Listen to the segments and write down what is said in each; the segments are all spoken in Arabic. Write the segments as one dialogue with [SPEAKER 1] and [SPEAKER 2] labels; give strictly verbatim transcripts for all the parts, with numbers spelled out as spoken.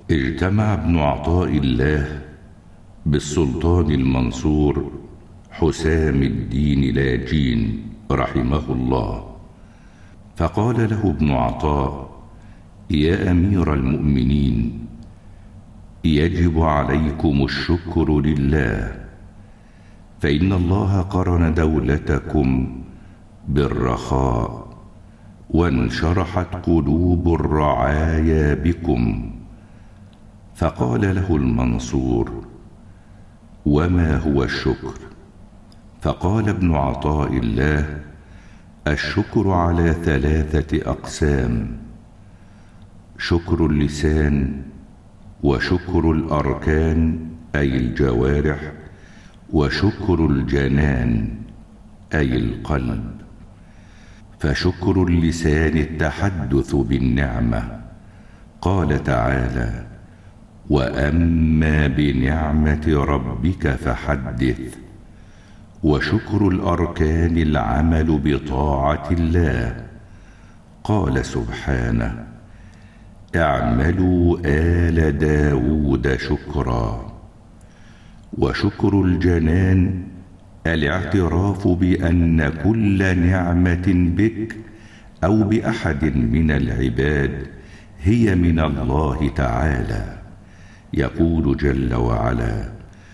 [SPEAKER 1] اجتمع ابن عطاء الله بالسلطان المنصور حسام الدين لاجين رحمه الله، فقال له ابن عطاء: يا أمير المؤمنين، يجب عليكم الشكر لله، فإن الله قرن دولتكم بالرخاء، وانشرحت قلوب الرعايا بكم. فقال له المنصور: وما هو الشكر؟ فقال ابن عطاء الله: الشكر على ثلاثة أقسام: شكر اللسان، وشكر الأركان أي الجوارح، وشكر الجنان أي القلب. فشكر اللسان التحدث بالنعمة، قال تعالى: وأما بنعمة ربك فحدث. وشكر الأركان العمل بطاعة الله، قال سبحانه: اعملوا آل داود شكرا. وشكر الجنان الاعتراف بأن كل نعمة بك أو بأحد من العباد هي من الله تعالى، يقول جل وعلا: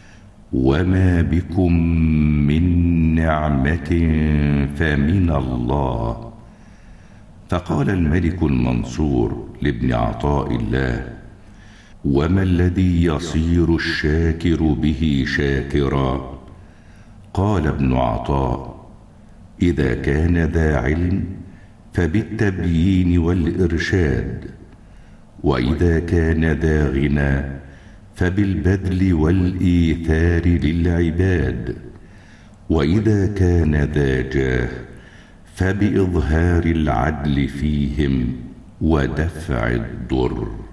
[SPEAKER 1] وما بكم من نعمة فمن الله. فقال الملك المنصور لابن عطاء الله: وما الذي يصير الشاكر به شاكرا؟ قال ابن عطاء: إذا كان ذا علم فبالتبيين والإرشاد، وإذا كان ذا غنى فبالبذل والإيثار للعباد، وإذا كان ذا جاه فبإظهار العدل فيهم ودفع الضر.